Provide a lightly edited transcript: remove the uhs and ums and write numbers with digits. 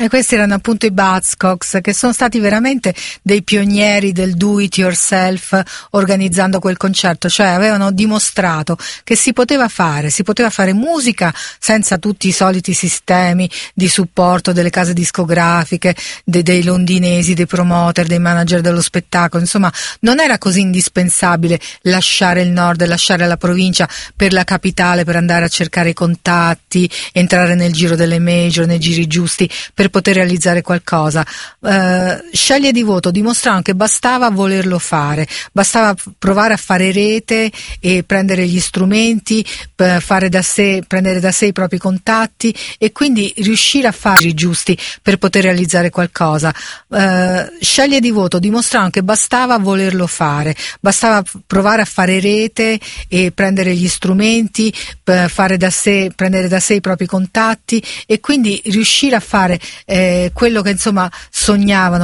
E questi erano appunto i Buzzcocks, che sono stati veramente dei pionieri del do it yourself organizzando quel concerto, cioè avevano dimostrato che si poteva fare musica senza tutti i soliti sistemi di supporto delle case discografiche, dei londinesi, dei promoter, dei manager dello spettacolo. Insomma, non era così indispensabile lasciare il nord, lasciare la provincia per la capitale, per andare a cercare i contatti, entrare nel giro delle major, nei giri giusti per poter realizzare qualcosa. Sceglie di voto dimostrano che bastava volerlo fare, bastava provare a fare rete e prendere gli strumenti, fare da sé, prendere da sé i propri contatti e quindi riuscire a fare i giusti per poter realizzare qualcosa. Sceglie di voto dimostrano che bastava volerlo fare, bastava provare a fare rete e prendere gli strumenti, fare da sé, prendere da sé i propri contatti e quindi riuscire a fare quello che insomma sognavano.